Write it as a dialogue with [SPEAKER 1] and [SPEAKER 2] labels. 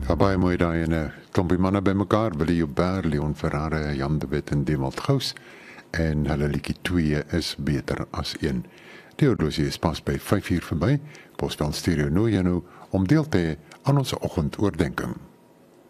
[SPEAKER 1] Ja, baie mooi daai en 'n klompie manne bymekaar, Willie Joubert, Leon Ferrare, Jan de Wet en Demald Gous. En hulle liedjie 2 is beter as 1. Die horlosie is pas by 5:00 verby. Postel stereo nooi jou nou om deel te hê aan ons oggendoordenkings.